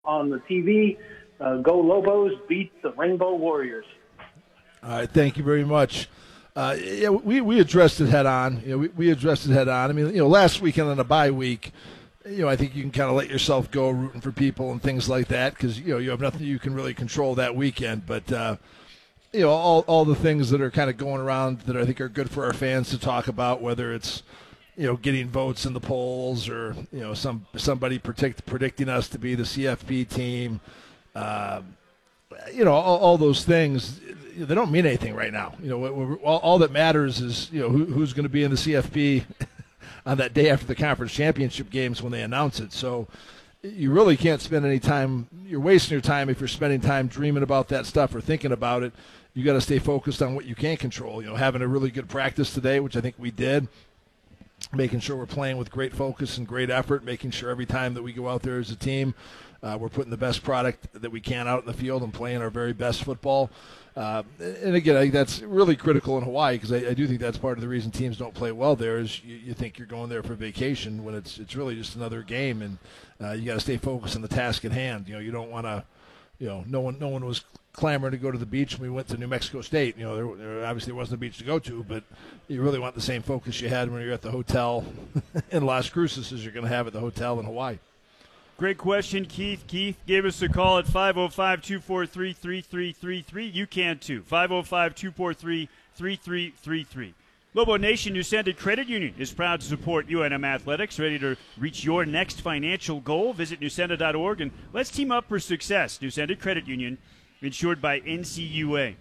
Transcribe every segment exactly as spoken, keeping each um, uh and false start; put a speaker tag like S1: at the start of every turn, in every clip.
S1: on the T V. Uh, go Lobos, beat the Rainbow Warriors.
S2: All right, thank you very much. Uh, yeah, we, we addressed it head on. You know, we, we addressed it head on. I mean, you know, last weekend on a bye week, you know, I think you can kind of let yourself go rooting for people and things like that because, you know, you have nothing you can really control that weekend. But, uh, you know, all, all the things that are kind of going around that I think are good for our fans to talk about, whether it's, you know, getting votes in the polls or, you know, some somebody predict, predicting us to be the C F P team, uh, you know, all, all those things, they don't mean anything right now. You know, all, all that matters is, you know, who, who's going to be in the C F P on that day after the conference championship games when they announce it. So you really can't spend any time. You're wasting your time if you're spending time dreaming about that stuff or thinking about it. You got to stay focused on what you can control. You know, having a really good practice today, which I think we did, making sure we're playing with great focus and great effort, making sure every time that we go out there as a team, uh, we're putting the best product that we can out in the field and playing our very best football. Uh, and again, I think that's really critical in Hawaii because I, I do think that's part of the reason teams don't play well there is you, you think you're going there for vacation when it's it's really just another game, and uh, you got to stay focused on the task at hand. You know, you don't want to, you know, no one no one was clamoring to go to the beach when we went to New Mexico State. You know, there, there obviously wasn't a beach to go to, but you really want the same focus you had when you're at the hotel in Las Cruces as you're going to have at the hotel in Hawaii.
S3: Great question, Keith. Keith gave us a call at five oh five, two four three, three three three three. You can too. five oh five, two four three, three three three three. Lobo Nation Newsenda Credit Union is proud to support U N M Athletics. Ready to reach your next financial goal? Visit newsenda dot org and let's team up for success. Newsenda Credit Union, insured by N C U A.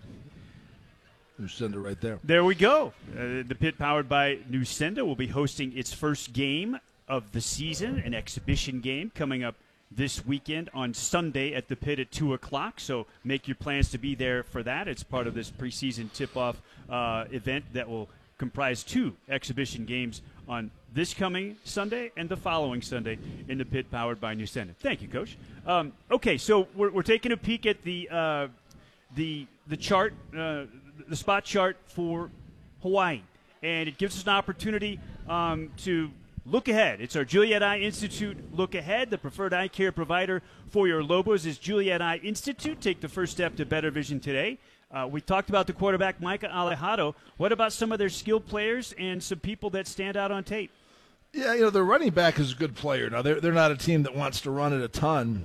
S2: Newsenda right there.
S3: There we go. Uh, the pit powered by Newsenda will be hosting its first game of the season, an exhibition game coming up this weekend on Sunday at the pit at two o'clock. So make your plans to be there for that. It's part of this preseason tip-off uh, event that will comprise two exhibition games on this coming Sunday and the following Sunday in the pit powered by Newsenda. Thank you, Coach. Um, okay, so we're, we're taking a peek at the uh, the the chart, uh, the spot chart for Hawaii, and it gives us an opportunity um, to look ahead. It's our Juliet Eye Institute Look Ahead. The preferred eye care provider for your Lobos is Juliet Eye Institute. Take the first step to better vision today. Uh, we talked about the quarterback, Micah Alejado. What about some of their skilled players and some people that stand out on tape?
S2: Yeah, you know, their running back is a good player. Now, they're, they're not a team that wants to run it a ton.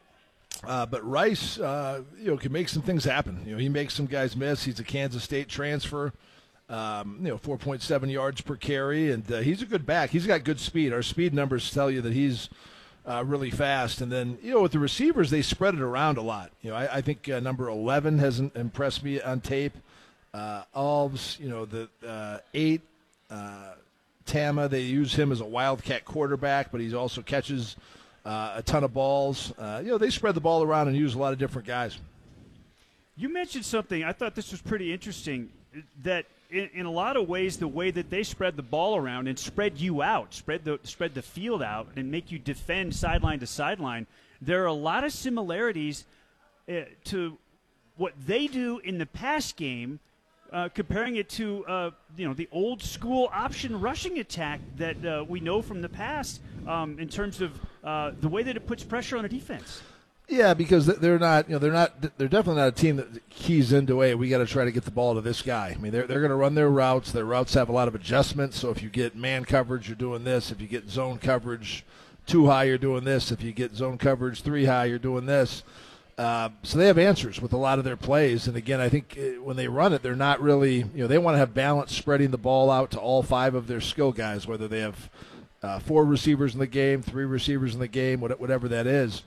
S2: Uh, but Rice, uh, you know, can make some things happen. You know, he makes some guys miss. He's a Kansas State transfer. Um, you know, four point seven yards per carry, and uh, he's a good back. He's got good speed. Our speed numbers tell you that he's uh, really fast. And then, you know, with the receivers, they spread it around a lot. You know, I, I think uh, number eleven has impressed me on tape. Uh, Alves, you know, the uh, eight, uh, Tama, they use him as a wildcat quarterback, but he also catches uh, a ton of balls. Uh, you know, they spread the ball around and use a lot of different guys.
S3: You mentioned something. I thought this was pretty interesting, that In, in a lot of ways, the way that they spread the ball around and spread you out, spread the spread the field out, and make you defend sideline to sideline, there are a lot of similarities uh, to what they do in the pass game, uh, comparing it to uh, you know the old school option rushing attack that uh, we know from the past um, in terms of uh, the way that it puts pressure on a defense.
S2: Yeah, because they're not, you know, they're not, they're definitely not a team that keys into, hey, we got to try to get the ball to this guy. I mean, they're they're going to run their routes. Their routes have a lot of adjustments. So if you get man coverage, you're doing this. If you get zone coverage two high, you're doing this. If you get zone coverage three high, you're doing this. Uh, so they have answers with a lot of their plays. And again, I think when they run it, they're not really, you know, they want to have balance, spreading the ball out to all five of their skill guys, whether they have uh, four receivers in the game, three receivers in the game, whatever that is.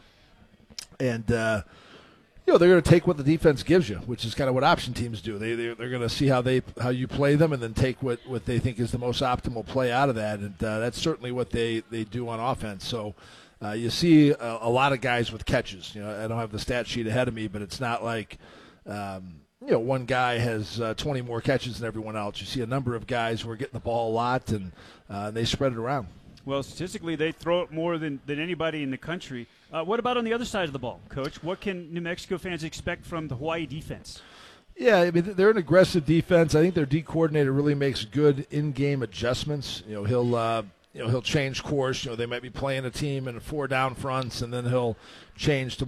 S2: And, uh, you know, they're going to take what the defense gives you, which is kind of what option teams do. They, they're, they're going to see how they how you play them and then take what, what they think is the most optimal play out of that. And uh, that's certainly what they, they do on offense. So uh, you see a, a lot of guys with catches. You know, I don't have the stat sheet ahead of me, but it's not like, um, you know, one guy has uh, twenty more catches than everyone else. You see a number of guys who are getting the ball a lot, and uh, they spread it around.
S3: Well, statistically, they throw it more than, than anybody in the country. Uh, what about on the other side of the ball, Coach? What can New Mexico fans expect from the Hawaii defense?
S2: Yeah, I mean, they're an aggressive defense. I think their D coordinator really makes good in-game adjustments. You know, he'll uh, you know, he'll change course. You know, they might be playing a team in four down fronts, and then he'll change to